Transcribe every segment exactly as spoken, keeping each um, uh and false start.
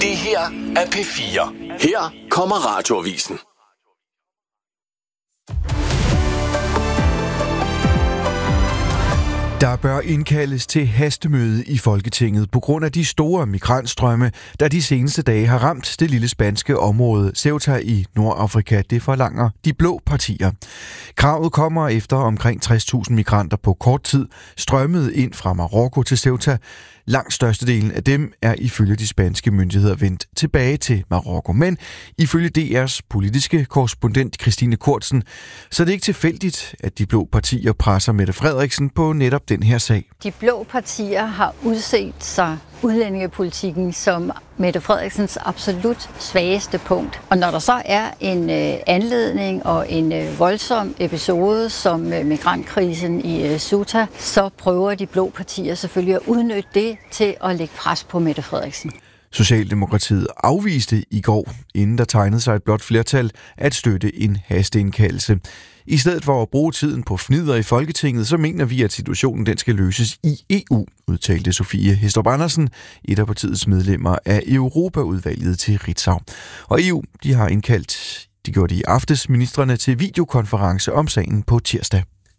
Det her er P fire. Her kommer Radioavisen. Der bør indkaldes til hastemøde i Folketinget på grund af de store migrantstrømme, der de seneste dage har ramt det lille spanske område Ceuta i Nordafrika. Det forlanger de blå partier. Kravet kommer efter omkring tres tusind migranter på kort tid strømmede ind fra Marokko til Ceuta. Langt størstedelen af dem er ifølge de spanske myndigheder vendt tilbage til Marokko. Men ifølge D R's politiske korrespondent Christine Kortsen, så er det ikke tilfældigt, at de blå partier presser Mette Frederiksen på netop den her sag. De blå partier har udset sig udlændingepolitikken som Mette Frederiksens absolut svageste punkt. Og når der så er en øh, anledning og en øh, voldsom episode som øh, migrantkrisen i øh, Ceuta, så prøver de blå partier selvfølgelig at udnytte det til at lægge pres på Mette Frederiksen. Socialdemokratiet afviste i går, inden der tegnede sig et blot flertal, at støtte en hasteindkaldelse. I stedet for at bruge tiden på fnider i Folketinget, så mener vi, at situationen den skal løses i E U, udtalte Sofie Hæstrup Andersen, et af partiets medlemmer af Europaudvalget til Ritzau. Og E U, de har indkaldt, de gjorde det i aftes, ministrene til videokonference om sagen på tirsdag.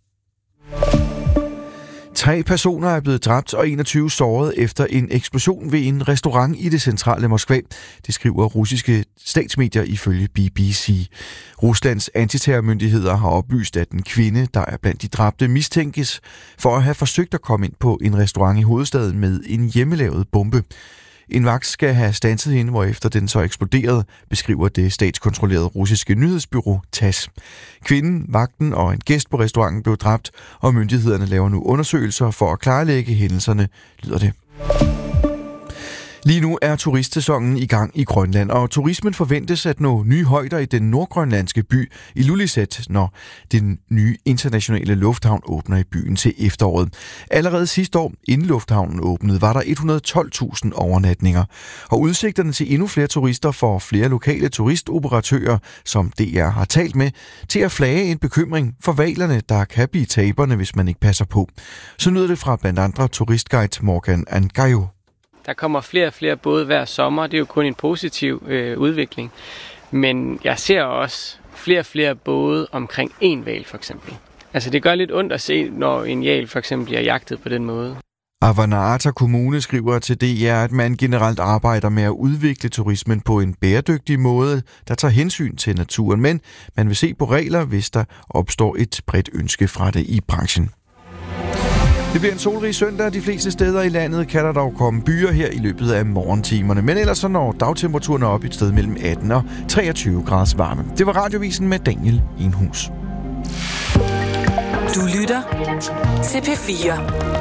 Tre personer er blevet dræbt og enogtyve såret efter en eksplosion ved en restaurant i det centrale Moskva. Det skriver russiske statsmedier ifølge B B C. Ruslands antiterrormyndigheder har oplyst, at en kvinde, der er blandt de dræbte, mistænkes for at have forsøgt at komme ind på en restaurant i hovedstaden med en hjemmelavet bombe. En vagt skal have standset hende, hvorefter den så eksploderede, beskriver det statskontrollerede russiske nyhedsbureau T A S S. Kvinden, vagten og en gæst på restauranten blev dræbt, og myndighederne laver nu undersøgelser for at klarlægge hændelserne, lyder det. Lige nu er turistsæsonen i gang i Grønland, og turismen forventes at nå nye højder i den nordgrønlandske by Ilulissat, når den nye internationale lufthavn åbner i byen til efteråret. Allerede sidste år, inden lufthavnen åbnede, var der et hundrede og tolv tusind overnatninger. Og udsigterne til endnu flere turister får flere lokale turistoperatører, som D R har talt med, til at flage en bekymring for hvalerne, der kan blive taberne, hvis man ikke passer på. Så lyder det fra blandt andre turistguide Morgan Angayo. Der kommer flere og flere både hver sommer. Det er jo kun en positiv øh, udvikling. Men jeg ser også flere og flere både omkring en hval for eksempel. Altså det gør lidt ondt at se, når en hval for eksempel bliver jagtet på den måde. Avannaata Kommune skriver til D R, at man generelt arbejder med at udvikle turismen på en bæredygtig måde, der tager hensyn til naturen. Men man vil se på regler, hvis der opstår et bredt ønske fra det i branchen. Det bliver en solrig søndag. De fleste steder i landet kan der dog komme byer her i løbet af morgentimerne. Men ellers så når dagtemperaturen op et sted mellem atten og treogtyve graders varme. Det var Radioavisen med Daniel Enhus. Du lytter til P fire.